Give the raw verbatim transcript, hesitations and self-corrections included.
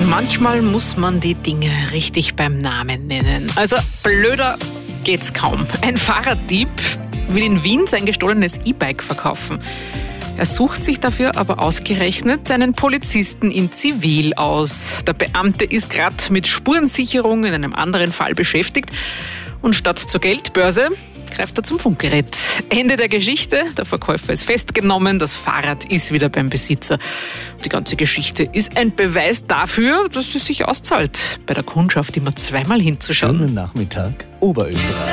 Manchmal muss man die Dinge richtig beim Namen nennen. Also blöder geht's kaum. Ein Fahrraddieb will in Wien sein gestohlenes E-Bike verkaufen. Er sucht sich dafür aber ausgerechnet einen Polizisten in Zivil aus. Der Beamte ist gerade mit Spurensicherung in einem anderen Fall beschäftigt und statt zur Geldbörse greift er zum Funkgerät. Ende der Geschichte, der Verkäufer ist festgenommen, das Fahrrad ist wieder beim Besitzer. Die ganze Geschichte ist ein Beweis dafür, dass es sich auszahlt, bei der Kundschaft immer zweimal hinzuschauen. Schönen Nachmittag, Oberösterreich.